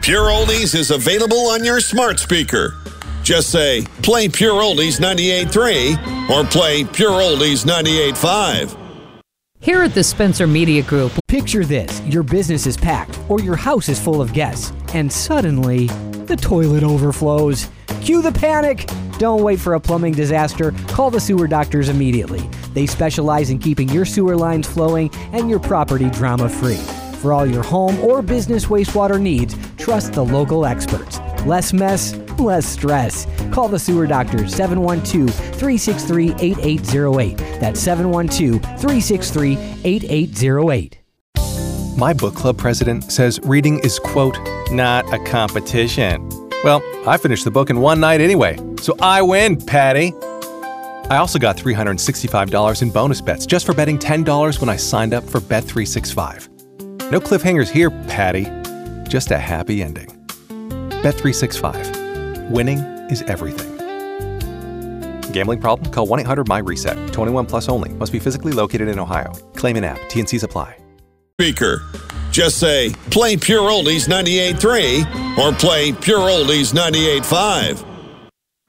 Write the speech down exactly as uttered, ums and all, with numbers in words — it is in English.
Pure Oldies is available on your smart speaker. Just say, play Pure Oldies ninety-eight point three or play Pure Oldies ninety-eight point five. Here at the Spencer Media Group, picture this. Your business is packed or your house is full of guests, and suddenly the toilet overflows. Cue the panic. Don't wait for a plumbing disaster. Call the sewer doctors immediately. They specialize in keeping your sewer lines flowing and your property drama-free. For all your home or business wastewater needs, trust the local experts. Less mess, less stress. Call the sewer doctors, seven one two, three six three, eight eight zero eight. That's seven one two, three six three, eight eight zero eight. My book club president says reading is, quote, not a competition. Well, I finished the book in one night anyway, so I win, Patty. I also got three hundred sixty-five dollars in bonus bets just for betting ten dollars when I signed up for Bet three sixty-five. No cliffhangers here, Patty. Just a happy ending. Bet three sixty-five. Winning is everything. Gambling problem? Call one eight hundred my reset. twenty-one plus only. Must be physically located in Ohio. Claim in app. T and C's apply. Speaker. Just say, play Pure Oldies ninety-eight point three or play Pure Oldies ninety-eight point five.